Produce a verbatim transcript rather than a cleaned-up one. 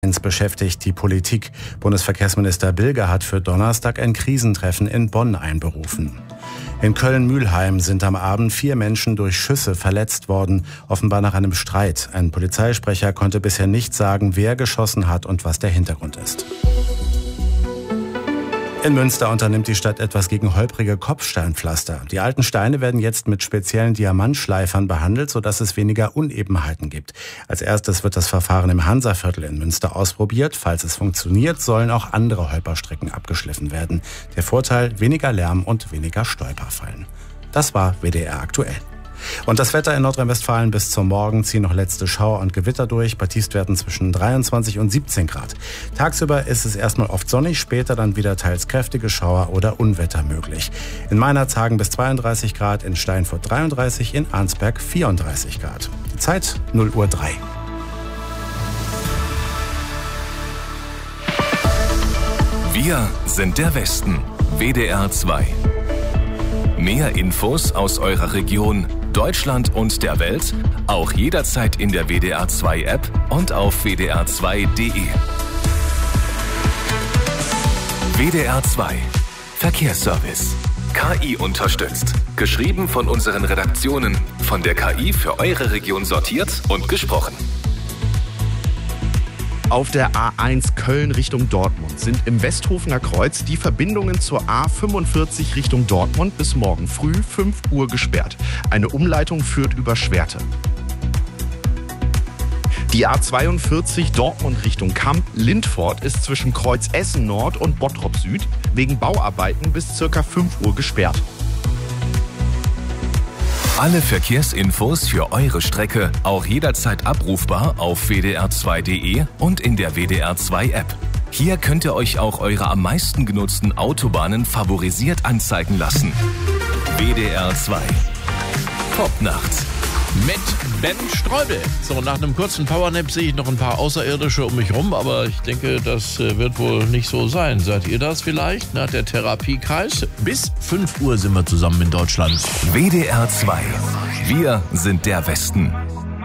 Eins beschäftigt die Politik. Bundesverkehrsminister Bilger hat für Donnerstag ein Krisentreffen in Bonn einberufen. In Köln-Mülheim sind am Abend vier Menschen durch Schüsse verletzt worden, offenbar nach einem Streit. Ein Polizeisprecher konnte bisher nicht sagen, wer geschossen hat und was der Hintergrund ist. In Münster unternimmt die Stadt etwas gegen holprige Kopfsteinpflaster. Die alten Steine werden jetzt mit speziellen Diamantschleifern behandelt, sodass es weniger Unebenheiten gibt. Als erstes wird das Verfahren im Hansaviertel in Münster ausprobiert. Falls es funktioniert, sollen auch andere Holperstrecken abgeschliffen werden. Der Vorteil: weniger Lärm und weniger Stolperfallen. Das war W D R aktuell. Und das Wetter in Nordrhein-Westfalen: bis zum Morgen ziehen noch letzte Schauer und Gewitter durch. Bei Tiefstwerten zwischen dreiundzwanzig und siebzehn Grad. Tagsüber ist es erstmal oft sonnig, später dann wieder teils kräftige Schauer oder Unwetter möglich. In Meinerzhagen bis zweiunddreißig Grad, in Steinfurt dreiunddreißig, in Arnsberg vierunddreißig Grad. Die Zeit null Uhr drei. Wir sind der Westen. W D R zwei. Mehr Infos aus eurer Region, Deutschland und der Welt, auch jederzeit in der W D R zwei App und auf w d r zwei punkt d e. W D R zwei Verkehrsservice. K I unterstützt. Geschrieben von unseren Redaktionen. Von der K I für eure Region sortiert und gesprochen. Auf der A eins Köln Richtung Dortmund sind im Westhofener Kreuz die Verbindungen zur A fünfundvierzig Richtung Dortmund bis morgen früh fünf Uhr gesperrt. Eine Umleitung führt über Schwerte. Die A zweiundvierzig Dortmund Richtung Kamp-Lindfort ist zwischen Kreuz Essen Nord und Bottrop Süd wegen Bauarbeiten bis ca. fünf Uhr gesperrt. Alle Verkehrsinfos für eure Strecke auch jederzeit abrufbar auf w d r zwei punkt d e und in der W D R zwei App. Hier könnt ihr euch auch eure am meisten genutzten Autobahnen favorisiert anzeigen lassen. W D R zwei. Popnacht. Mit Ben Streubel. So, nach einem kurzen Powernap sehe ich noch ein paar Außerirdische um mich rum, aber ich denke, das wird wohl nicht so sein. Seid ihr das vielleicht? Nach der Therapiekreis? Bis fünf Uhr sind wir zusammen in Deutschland. W D R zwei. Wir sind der Westen.